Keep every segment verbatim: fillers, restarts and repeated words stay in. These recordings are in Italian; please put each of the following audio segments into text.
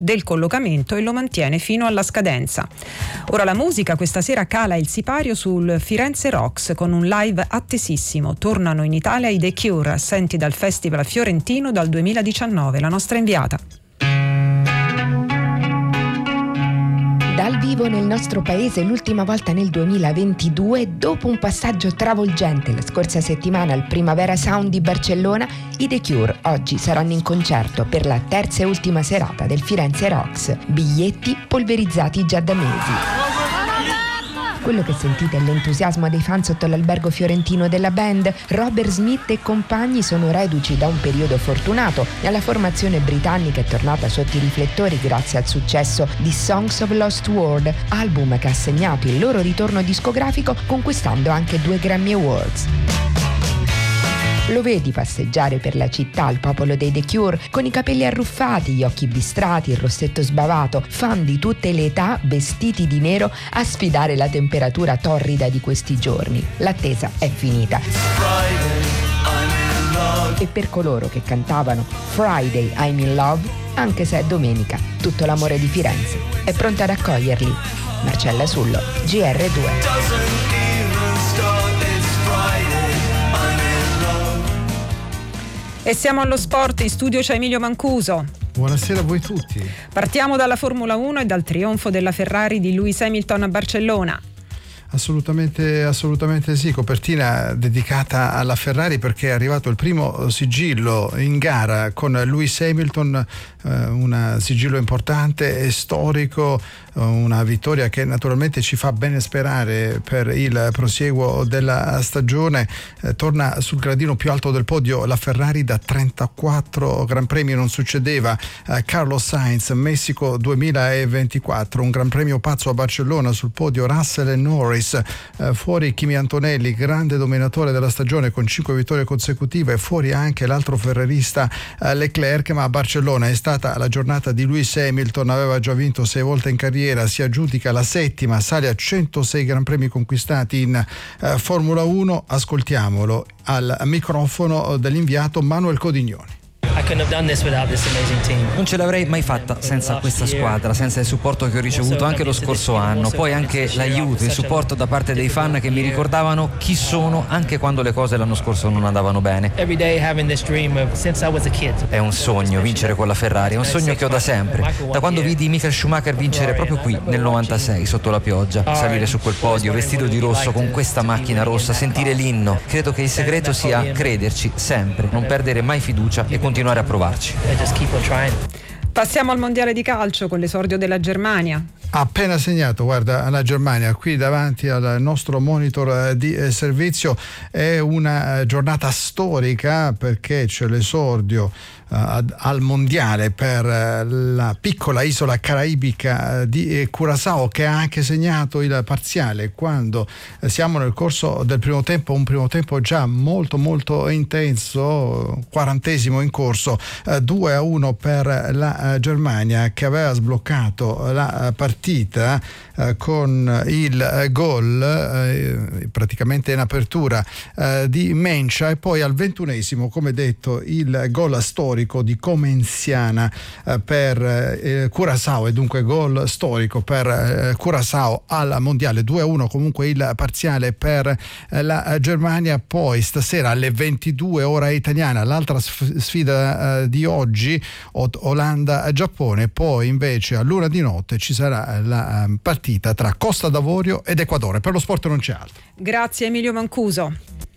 del collocamento e lo mantiene fino alla scadenza. Ora la musica, questa sera cala il sipario sul Firenze Rocks con un live attesissimo. Tornano in Italia i The Cure, assenti dal Festival Fiorentino dal duemiladiciannove. La nostra inviata. Dal vivo nel nostro paese l'ultima volta nel duemilaventidue, dopo un passaggio travolgente la scorsa settimana al Primavera Sound di Barcellona, i The Cure oggi saranno in concerto per la terza e ultima serata del Firenze Rocks. Biglietti polverizzati già da mesi. Quello che sentite è l'entusiasmo dei fan sotto l'albergo fiorentino della band. Robert Smith e compagni sono reduci da un periodo fortunato e la formazione britannica è tornata sotto i riflettori grazie al successo di Songs of Lost World, album che ha segnato il loro ritorno discografico conquistando anche due Grammy Awards. Lo vedi passeggiare per la città il popolo dei The Cure con i capelli arruffati, gli occhi bistrati, il rossetto sbavato, fan di tutte le età vestiti di nero a sfidare la temperatura torrida di questi giorni. L'attesa è finita. E per coloro che cantavano Friday I'm in Love, anche se è domenica, tutto l'amore di Firenze è pronta ad accoglierli. Marcella Sullo, G R due. E siamo allo sport, in studio c'è Emilio Mancuso. Buonasera a voi tutti. Partiamo dalla Formula uno e dal trionfo della Ferrari di Lewis Hamilton a Barcellona. Assolutamente, assolutamente sì, copertina dedicata alla Ferrari perché è arrivato il primo sigillo in gara con Lewis Hamilton, eh, un sigillo importante e storico, una vittoria che naturalmente ci fa bene sperare per il prosieguo della stagione. Eh, torna sul gradino più alto del podio la Ferrari da trentaquattro Gran Premi, non succedeva. Eh, Carlos Sainz, Messico duemilaventiquattro, un Gran Premio pazzo a Barcellona, sul podio Russell e Norris. Eh, fuori Kimi Antonelli, grande dominatore della stagione con cinque vittorie consecutive, fuori anche l'altro ferrarista eh, Leclerc, ma a Barcellona è stata la giornata di Lewis Hamilton, aveva già vinto sei volte in carriera, si aggiudica la settima, sale a centosei Gran Premi conquistati in eh, Formula uno. Ascoltiamolo al microfono dell'inviato Manuel Codignoni. Non ce l'avrei mai fatta senza questa squadra, senza il supporto che ho ricevuto anche lo scorso anno, poi anche l'aiuto, il supporto da parte dei fan che mi ricordavano chi sono anche quando le cose l'anno scorso non andavano bene. È un sogno vincere con la Ferrari, è un sogno che ho da sempre, da quando vidi Michael Schumacher vincere proprio qui nel novantasei sotto la pioggia, salire su quel podio vestito di rosso con questa macchina rossa, sentire l'inno. Credo che il segreto sia crederci sempre, non perdere mai fiducia e continuare a provarci. Passiamo al mondiale di calcio con l'esordio della Germania. Appena segnato, guarda, la Germania qui davanti al nostro monitor di servizio. È una giornata storica perché c'è l'esordio uh, al mondiale per la piccola isola caraibica di Curaçao, che ha anche segnato il parziale quando siamo nel corso del primo tempo, un primo tempo già molto molto intenso, quarantesimo in corso, uh, due a uno per la Germania, che aveva sbloccato la partita eh, con il gol eh, praticamente in apertura eh, di Mencia, e poi al ventunesimo, come detto, il gol storico di Comenziana eh, per eh, Curaçao, e dunque gol storico per eh, Curaçao al mondiale. Due a uno comunque il parziale per eh, la Germania. Poi stasera alle ventidue ora italiana l'altra sfida eh, di oggi, Olanda-Giappone. Poi invece a l'una di notte ci sarà la partita tra Costa d'Avorio ed Ecuadore. Per lo sport non c'è altro. Grazie Emilio Mancuso.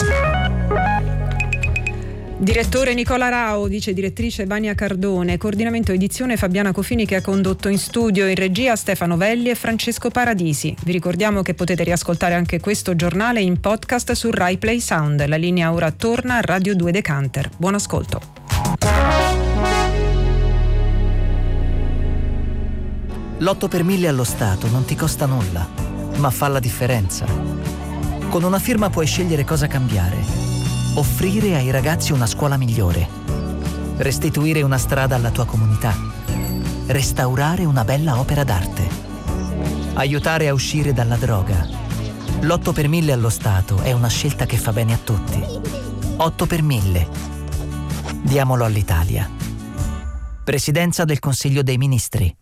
Direttore Nicola Rao, vice direttrice Vania Cardone, coordinamento edizione Fabiana Cofini, che ha condotto in studio, in regia Stefano Velli e Francesco Paradisi. Vi ricordiamo che potete riascoltare anche questo giornale in podcast su Rai Play Sound. La linea ora torna a Radio due Decanter. Buon ascolto. L'otto per mille allo Stato non ti costa nulla, ma fa la differenza. Con una firma puoi scegliere cosa cambiare. Offrire ai ragazzi una scuola migliore. Restituire una strada alla tua comunità. Restaurare una bella opera d'arte. Aiutare a uscire dalla droga. L'otto per mille allo Stato è una scelta che fa bene a tutti. otto per mille. Diamolo all'Italia. Presidenza del Consiglio dei Ministri.